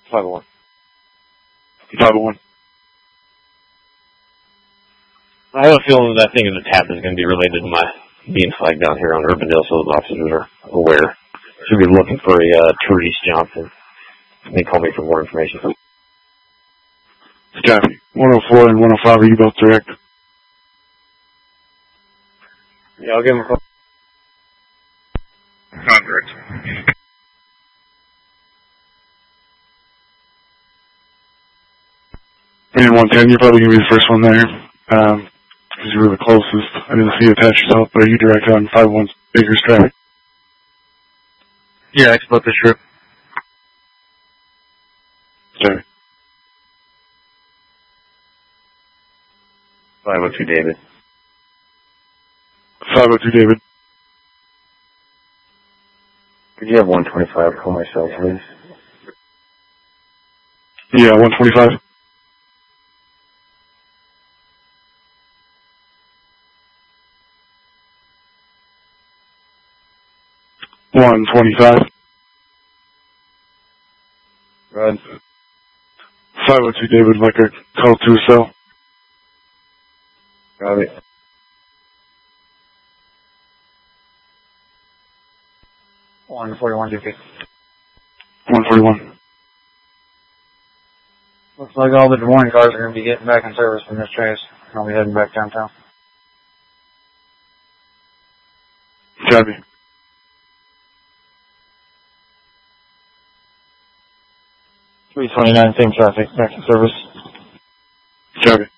501. 501. I have a feeling that thing in the tap is going to be related to my being flagged down here on Urbandale, so those officers are aware. Should be looking for a Therese Johnson. They call me for more information. Copy. 104 and 105, are you both direct? Yeah, I'll give him a call. Not direct. And 110, you're probably going to be the first one there, because you were the closest. I didn't see you attach yourself, but are you direct on 501's Baker's traffic? Yeah, I split the strip. Sorry. 502 David. 502 David. Could you have 125 call myself, please? Yeah, 125. $125. Right. 502 David, like a call to a cell. Got it. $141 GP. 141. Looks like all the Des Moines cars are going to be getting back in service from this chase. I'll be heading back downtown. Copy. 329, same traffic, back in service. Copy.